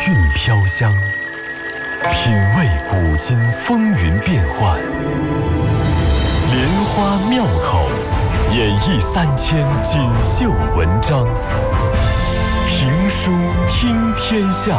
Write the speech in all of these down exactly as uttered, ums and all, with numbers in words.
韵飘香，品味古今风云变幻，莲花妙口，演绎三千锦绣文章，评书听天下。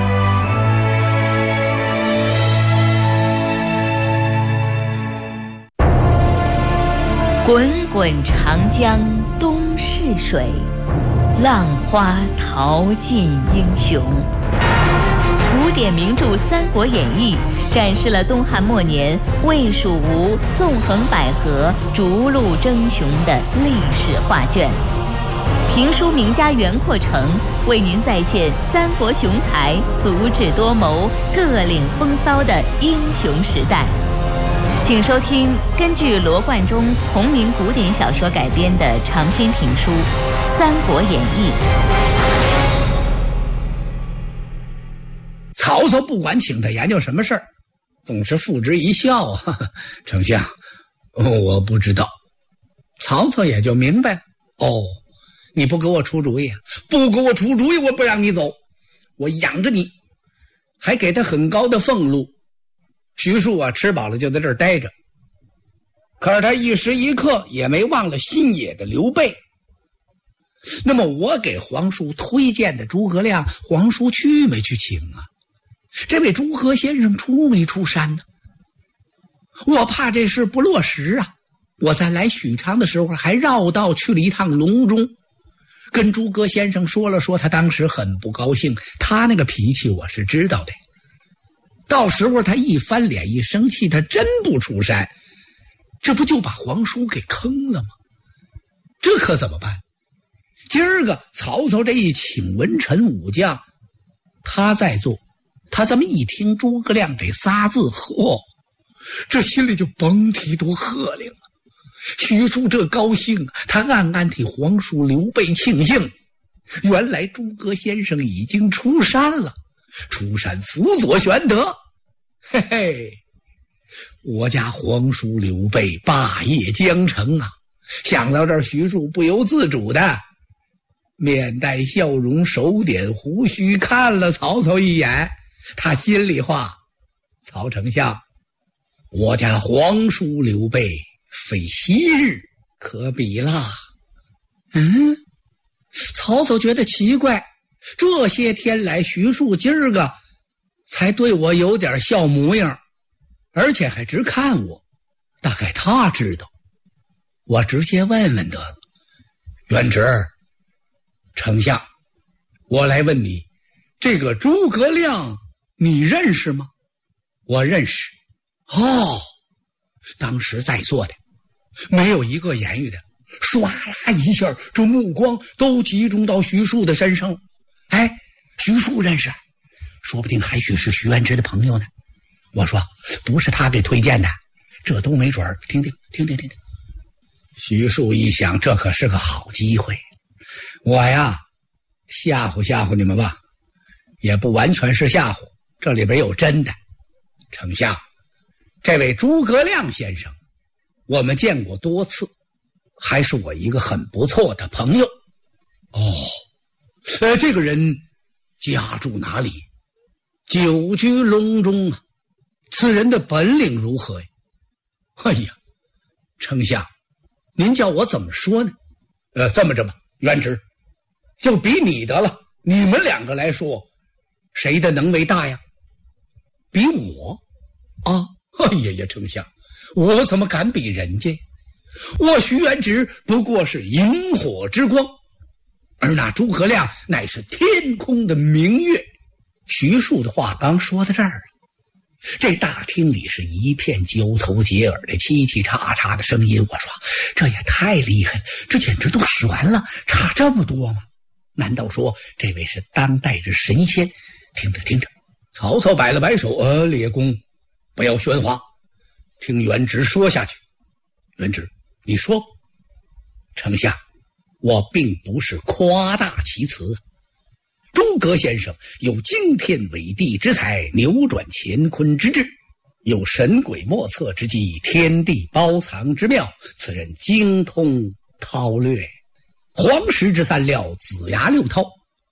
滚滚长江东逝水，浪花淘尽英雄。古典名著《三国演义》展示了东汉末年魏蜀吴纵横捭阖、逐鹿争雄的历史画卷。评书名家袁阔成为您再现三国雄才足智多谋、各领风骚的英雄时代。请收听根据罗贯中同名古典小说改编的长篇评书《三国演义》。 曹操不管请他研究什么事儿，总是付之一笑啊。丞相，哦，我不知道。曹操也就明白了。哦，你不给我出主意，不给我出主意，我不让你走。我养着你，还给他很高的俸禄。徐庶啊，吃饱了就在这儿待着，可是他一时一刻也没忘了新野的刘备。那么我给皇叔推荐的诸葛亮，皇叔去没去请啊？这位诸葛先生出没出山呢？我怕这事不落实啊！我在来许昌的时候还绕道去了一趟隆中，跟诸葛先生说了说，他当时很不高兴，他那个脾气我是知道的。到时候他一翻脸一生气，他真不出山，这不就把皇叔给坑了吗？这可怎么办？今儿个曹操这一请文臣武将，他在做，他这么一听诸葛亮这仨字，嚯，这心里就甭提多鹤灵了。徐庶这高兴，他暗暗替皇叔刘备庆幸，原来诸葛先生已经出山了，出山辅佐玄德。嘿嘿，我家皇叔刘备霸业将成啊！想到这儿，徐庶不由自主的面带笑容，手点胡须，看了曹操一眼。他心里话：曹丞相，我家皇叔刘备非昔日可比啦。嗯，曹操觉得奇怪，这些天来徐庶今儿个才对我有点笑模样，而且还直看我，大概他知道。我直接问问得了。元直，丞相，我来问你，这个诸葛亮你认识吗？我认识。哦，当时在座的没有一个言语的，唰啦一下，这目光都集中到徐庶的身上。哎，徐庶认识，说不定还许是徐元直的朋友呢。我说不是他给推荐的，这都没准儿。听听听听听听。徐庶一想，这可是个好机会，我呀吓唬吓唬你们吧，也不完全是吓唬，这里边有真的。丞相，这位诸葛亮先生我们见过多次，还是我一个很不错的朋友。哦，呃，这个人家住哪里？久居隆中啊，此人的本领如何呀？哎呀，丞相，您叫我怎么说呢？呃，这么着吧，元直，就比你的了。你们两个来说，谁的能为大呀？比我啊？哎呀呀，丞相，我怎么敢比人家？我徐元直不过是萤火之光，而那诸葛亮乃是天空的明月。徐庶的话刚说到这儿了，这大厅里是一片交头接耳的叽叽喳喳的声音。我说这也太厉害了，这简直都悬了，差这么多吗？难道说这位是当代之神仙？听着听着，曹操摆了摆手，呃，列公不要喧哗，听元直说下去。元直，你说。丞相，我并不是夸大其词，诸葛先生有惊天伟地之才，扭转乾坤之志，有神鬼莫测之机，天地包藏之妙，此人精通韬略，黄石之三料，子牙六韬。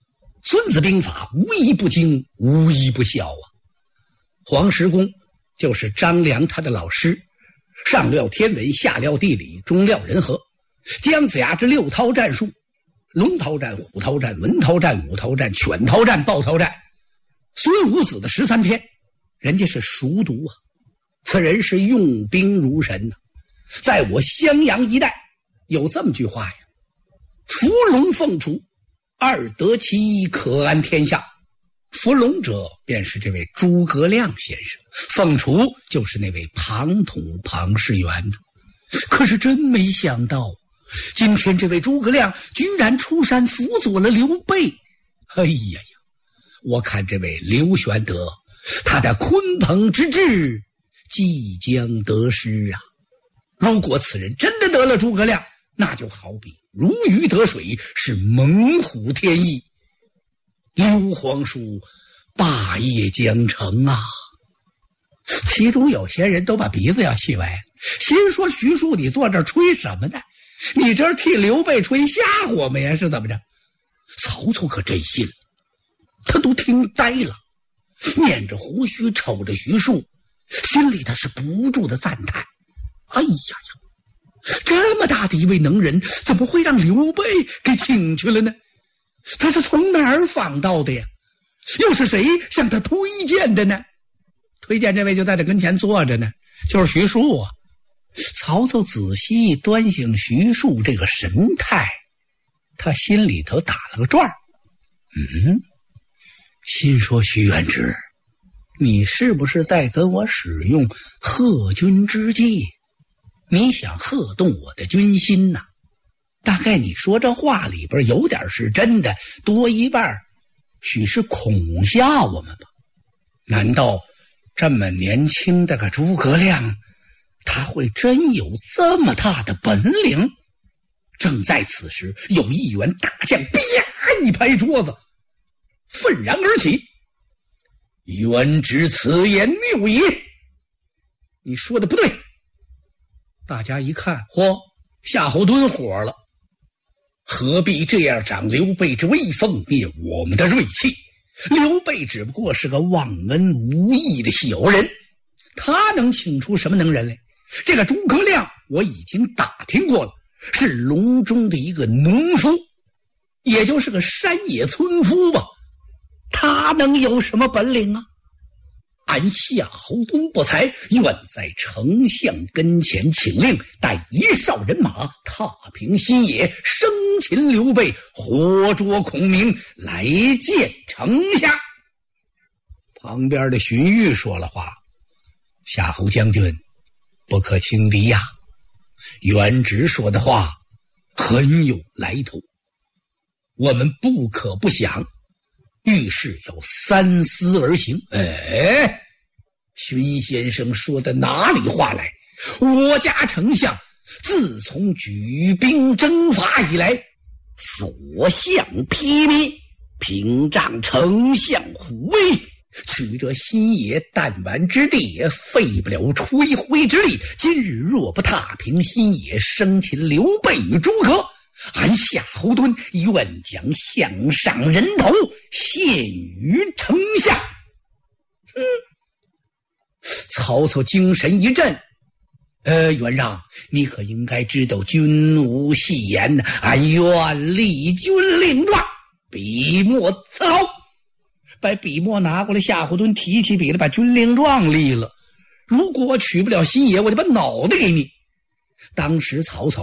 孙子兵法无一不精，无一不效啊。黄石公就是张良他的老师，上料天文，下料地理，中料人和。姜子牙这六韬战术，龙韬战、虎韬战、文韬战、武韬战、犬韬战、豹韬战，孙武子的十三篇，人家是熟读啊。此人是用兵如神啊。在我襄阳一带有这么句话呀：伏龙凤雏，二得其一，可安天下。伏龙者便是这位诸葛亮先生，凤雏就是那位庞统庞士元的。可是真没想到，今天这位诸葛亮居然出山辅佐了刘备。哎呀呀，我看这位刘玄德，他的鲲鹏之志即将得失啊！如果此人真的得了诸葛亮，那就好比如鱼得水，是猛虎添翼。刘皇叔霸业将成啊！其中有些人都把鼻子要气歪了，心说徐庶你坐这儿吹什么呢？你这儿替刘备吹吓唬我们呀，是怎么着？曹操可真信了，他都听呆了，捻着胡须瞅着徐庶，心里他是不住的赞叹。哎呀呀，这么大的一位能人，怎么会让刘备给请去了呢？他是从哪儿访到的呀？又是谁向他推荐的呢？推荐这位就在这跟前坐着呢，就是徐庶啊。曹操仔细端详徐庶这个神态，他心里头打了个转儿。嗯，心说徐元直，你是不是在跟我使用贺军之计？你想贺动我的军心呐？大概你说这话里边有点是真的，多一半许是恐吓我们吧？难道这么年轻的个诸葛亮，他会真有这么大的本领？正在此时，有一员大将啪一拍桌子，愤然而起：元直此言谬也！你说的不对！大家一看，嚯，夏侯惇火了，何必这样长刘备之威风，灭我们的锐气？刘备只不过是个忘恩无义的小人，他能请出什么能人来？这个诸葛亮我已经打听过了，是隆中的一个农夫，也就是个山野村夫吧，他能有什么本领啊？俺夏侯惇不才，愿在丞相跟前请令，带一哨人马踏平新野，生擒刘备，活捉孔明，来见丞相。旁边的荀彧说了话：夏侯将军不可轻敌呀，元直说的话很有来头，我们不可不想，遇事要三思而行。哎，荀先生说的哪里话来？我家丞相自从举兵征伐以来，所向披靡，屏障丞相虎威，取这新野弹丸之地，也费不了吹灰之力。今日若不踏平新野，生擒刘备与诸葛，俺夏侯惇愿将项上人头献于丞相。嗯，曹操精神一振，呃，元让，你可应该知道君无戏言，俺愿立军令状，笔墨伺候。把笔墨拿过来，夏侯惇提起笔来，把军令状立了。如果我取不了新野，我就把脑袋给你。当时曹操